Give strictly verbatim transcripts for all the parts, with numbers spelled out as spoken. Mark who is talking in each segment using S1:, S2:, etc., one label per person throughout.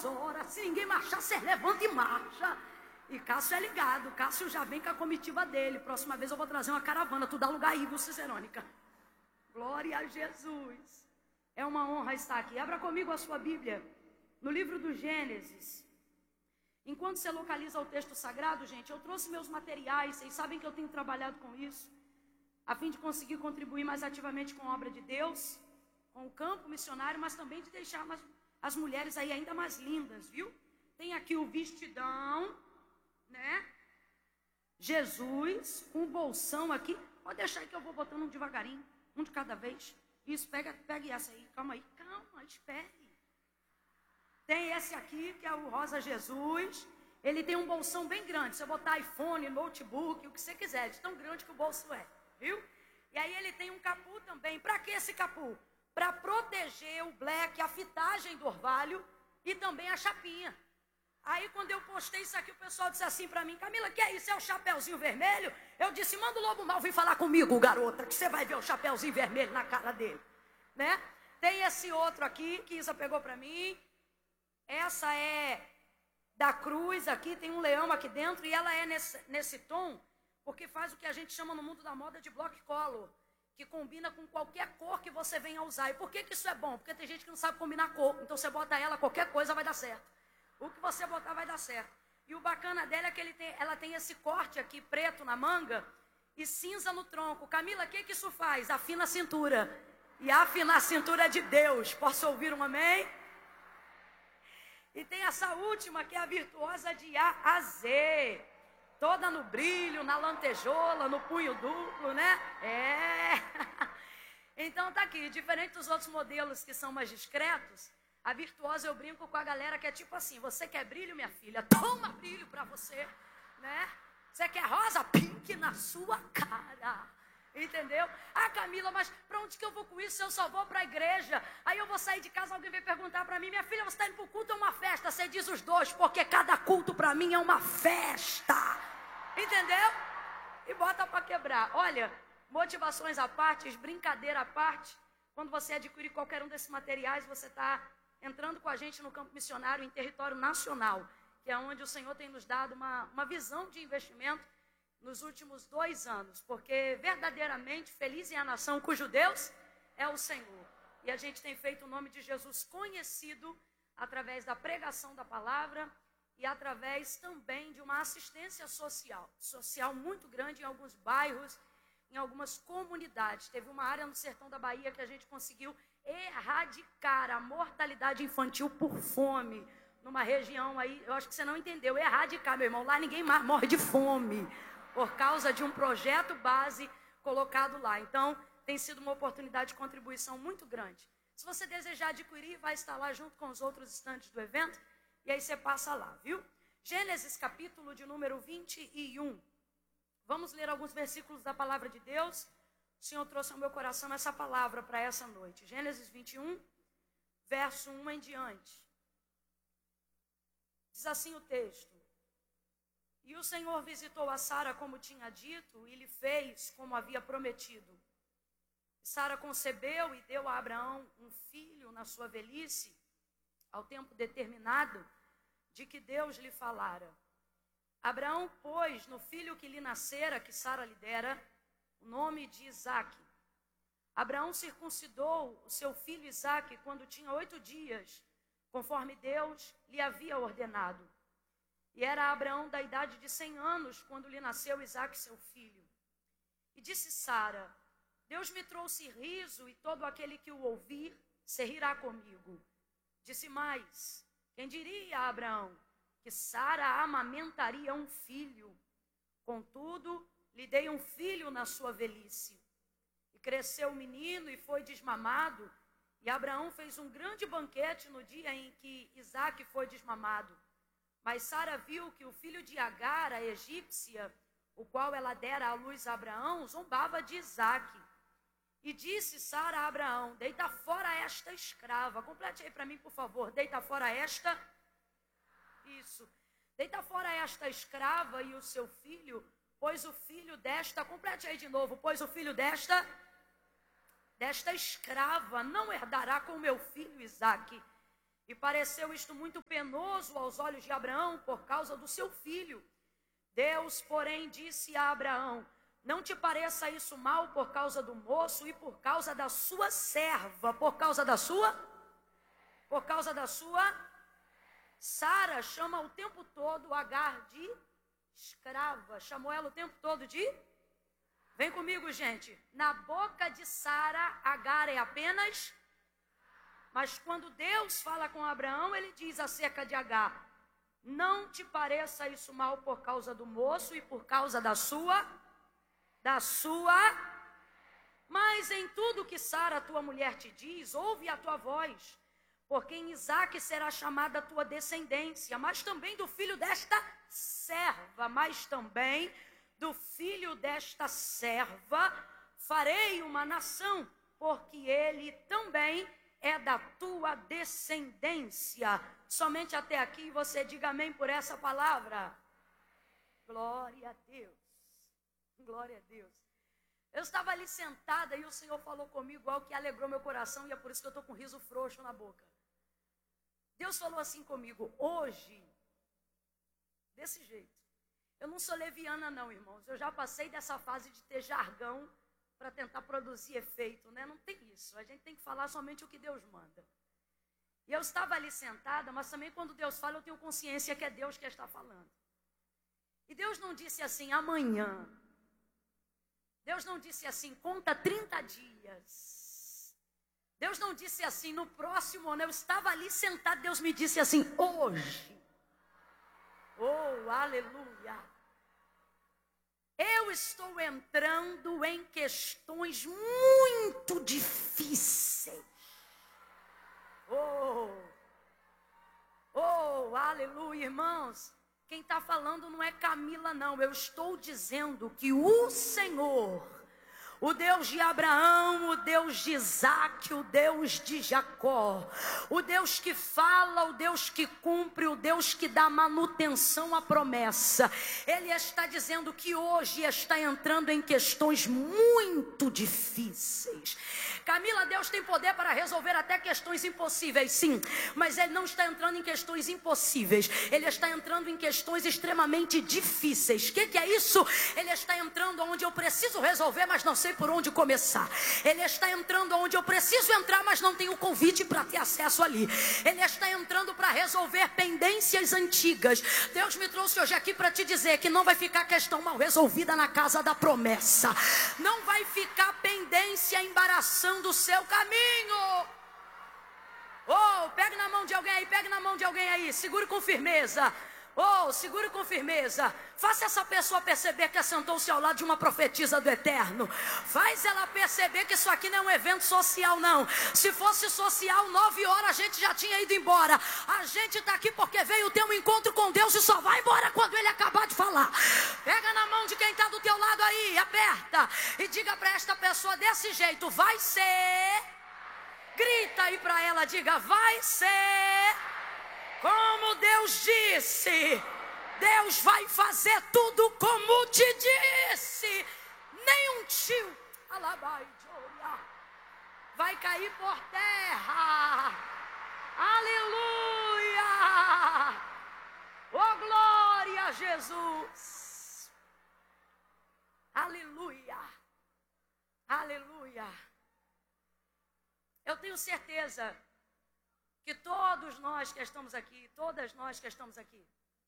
S1: duas horas. Se ninguém marchar, você levanta e marcha. E Cássio é ligado. Cássio já vem com a comitiva dele. Próxima vez eu vou trazer uma caravana. Tu dá lugar aí, viu, Cicerônica? Glória a Jesus. É uma honra estar aqui. Abra comigo a sua Bíblia. No livro do Gênesis. Enquanto você localiza o texto sagrado, gente, eu trouxe meus materiais. Vocês sabem que eu tenho trabalhado com isso, a fim de conseguir contribuir mais ativamente com a obra de Deus, com o campo missionário, mas também de deixar mais, as mulheres aí ainda mais lindas, viu? Tem aqui o vestidão, né? Jesus, um bolsão aqui. Pode deixar aí que eu vou botando um devagarinho, um de cada vez. Isso, pega, pega essa aí, calma aí, calma, espere. Tem esse aqui, que é o Rosa Jesus. Ele tem um bolsão bem grande. Você botar iPhone, notebook, o que você quiser, de tão grande que o bolso é, viu? E aí ele tem um capu também. Para que esse capu? Para proteger o black, a fitagem do orvalho e também a chapinha. Aí quando eu postei isso aqui, o pessoal disse assim para mim: Camila, que é isso? É o chapeuzinho vermelho? Eu disse: manda o lobo mal vir falar comigo, garota, que você vai ver o chapeuzinho vermelho na cara dele, né? Tem esse outro aqui que Isa pegou para mim. Essa é da cruz aqui, tem um leão aqui dentro, e ela é nesse, nesse tom, porque faz o que a gente chama no mundo da moda de block color, que combina com qualquer cor que você venha a usar. E por que que isso é bom? Porque tem gente que não sabe combinar cor, então você bota ela, qualquer coisa vai dar certo. O que você botar vai dar certo. E o bacana dela é que ele tem, ela tem esse corte aqui, preto na manga, e cinza no tronco. Camila, o que que isso faz? Afina a cintura. E afinar a cintura é de Deus. Posso ouvir um amém? E tem essa última, que é a virtuosa de A a Z. Toda no brilho, na lantejola, no punho duplo, né? É. Então tá aqui, diferente dos outros modelos que são mais discretos, a virtuosa eu brinco com a galera que é tipo assim: você quer brilho, minha filha? Toma brilho pra você, né? Você quer rosa? Pink na sua cara. Entendeu? Ah, Camila, mas para onde que eu vou com isso? Eu só vou para a igreja. Aí eu vou sair de casa, alguém vem perguntar para mim: minha filha, você está indo para o culto ou uma festa? Você diz os dois, porque cada culto para mim é uma festa. Entendeu? E bota para quebrar. Olha, motivações à parte, brincadeira à parte, quando você adquirir qualquer um desses materiais, você está entrando com a gente no campo missionário em território nacional, que é onde o Senhor tem nos dado uma, uma visão de investimento nos últimos dois anos, porque verdadeiramente feliz é a nação cujo Deus é o Senhor. E a gente tem feito o nome de Jesus conhecido através da pregação da palavra e através também de uma assistência social, social muito grande em alguns bairros, em algumas comunidades. Teve uma área no sertão da Bahia que a gente conseguiu erradicar a mortalidade infantil por fome, numa região aí, eu acho que você não entendeu, erradicar, meu irmão, lá ninguém mais morre de fome, por causa de um projeto base colocado lá. Então, tem sido uma oportunidade de contribuição muito grande. Se você desejar adquirir, vai estar lá junto com os outros estandes do evento, e aí você passa lá, viu? Gênesis, capítulo de número vinte e um. Vamos ler alguns versículos da palavra de Deus. O Senhor trouxe ao meu coração essa palavra para essa noite. Gênesis vinte e um, verso um em diante. Diz assim o texto: e o Senhor visitou a Sara como tinha dito, e lhe fez como havia prometido. Sara concebeu e deu a Abraão um filho na sua velhice, ao tempo determinado de que Deus lhe falara. Abraão pôs no filho que lhe nascera, que Sara lhe dera, o nome de Isaque. Abraão circuncidou o seu filho Isaque quando tinha oito dias, conforme Deus lhe havia ordenado. E era Abraão da idade de cem anos, quando lhe nasceu Isaque, seu filho. E disse Sara: Deus me trouxe riso, e todo aquele que o ouvir se rirá comigo. Disse mais: quem diria a Abraão que Sara amamentaria um filho? Contudo, lhe dei um filho na sua velhice. E cresceu o menino e foi desmamado, e Abraão fez um grande banquete no dia em que Isaque foi desmamado. Mas Sara viu que o filho de Agar, a egípcia, o qual ela dera à luz a Abraão, zombava de Isaque. E disse Sara a Abraão: deita fora esta escrava. Complete aí para mim, por favor. Deita fora esta. Isso. Deita fora esta escrava e o seu filho, pois o filho desta, complete aí de novo, pois o filho desta, desta escrava não herdará com meu filho Isaque. E pareceu isto muito penoso aos olhos de Abraão por causa do seu filho. Deus, porém, disse a Abraão: não te pareça isso mal por causa do moço e por causa da sua serva. Por causa da sua? Por causa da sua? Sara chama o tempo todo Agar de escrava. Chamou ela o tempo todo de? Vem comigo, gente. Na boca de Sara, Agar é apenas... Mas quando Deus fala com Abraão, ele diz acerca de Agar: não te pareça isso mal por causa do moço e por causa da sua, da sua, mas em tudo que Sara, tua mulher, te diz, ouve a tua voz, porque em Isaque será chamada a tua descendência, mas também do filho desta serva, mas também do filho desta serva farei uma nação, porque ele também é da tua descendência. Somente até aqui você diga amém por essa palavra. Glória a Deus. Glória a Deus. Eu estava ali sentada e o Senhor falou comigo algo que alegrou meu coração, e é por isso que eu estou com um riso frouxo na boca. Deus falou assim comigo: hoje, desse jeito. Eu não sou leviana não, irmãos. Eu já passei dessa fase de ter jargão para tentar produzir efeito, né? Não tem isso. A gente tem que falar somente o que Deus manda. E eu estava ali sentada, mas também quando Deus fala, eu tenho consciência que é Deus que está falando. E Deus não disse assim, amanhã. Deus não disse assim, conta trinta dias. Deus não disse assim, no próximo ano. Eu estava ali sentada, Deus me disse assim, hoje. Oh, aleluia. Eu estou entrando em questões muito difíceis. Oh, oh, aleluia, irmãos. Quem está falando não é Camila, não. Eu estou dizendo que o Senhor, o Deus de Abraão, o Deus de Isaque, o Deus de Jacó, o Deus que fala, o Deus que cumpre, o Deus que dá manutenção à promessa, Ele está dizendo que hoje está entrando em questões muito difíceis. Camila, Deus tem poder para resolver até questões impossíveis, sim, mas Ele não está entrando em questões impossíveis, Ele está entrando em questões extremamente difíceis. O que, que é isso? Ele está entrando onde eu preciso resolver, mas não sei por onde começar. Ele está entrando onde eu preciso entrar, mas não tenho convite para ter acesso ali. Ele está entrando para resolver pendências antigas. Deus me trouxe hoje aqui para te dizer que não vai ficar questão mal resolvida na casa da promessa. Não vai ficar pendência embaraçando do seu caminho. Oh, pegue na mão de alguém aí, pegue na mão de alguém aí, segure com firmeza. Oh, segure com firmeza. Faça essa pessoa perceber que assentou-se ao lado de uma profetisa do Eterno. Faz ela perceber que isso aqui não é um evento social, não. Se fosse social, nove horas a gente já tinha ido embora. A gente está aqui porque veio ter um encontro com Deus e só vai embora quando Ele acabar de falar. Pega na mão de quem está do teu lado aí, aperta e diga para esta pessoa desse jeito: vai ser. Grita aí para ela, diga: vai ser. Como Deus disse, Deus vai fazer tudo como te disse. Nem um tio vai cair por terra. Aleluia! Oh, glória a Jesus! Aleluia! Aleluia! Eu tenho certeza que todos nós que estamos aqui, todas nós que estamos aqui,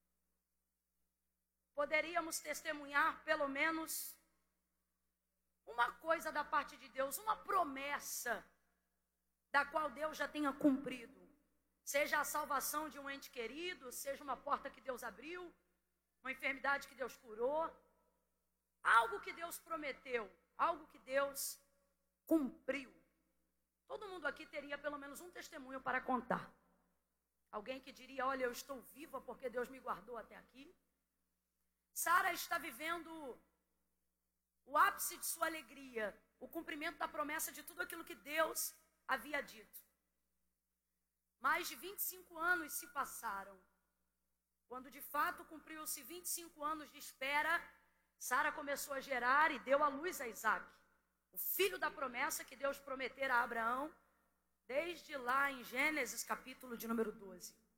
S1: poderíamos testemunhar pelo menos uma coisa da parte de Deus, uma promessa da qual Deus já tenha cumprido. Seja a salvação de um ente querido, seja uma porta que Deus abriu, uma enfermidade que Deus curou, algo que Deus prometeu, algo que Deus cumpriu. Todo mundo aqui teria pelo menos um testemunho para contar. Alguém que diria: olha, eu estou viva porque Deus me guardou até aqui. Sara está vivendo o ápice de sua alegria, o cumprimento da promessa de tudo aquilo que Deus havia dito. Mais de vinte e cinco anos se passaram. Quando de fato cumpriu-se vinte e cinco anos de espera, Sara começou a gerar e deu à luz a Isaque, o filho da promessa que Deus prometera a Abraão, Desde lá em Gênesis, capítulo de número doze.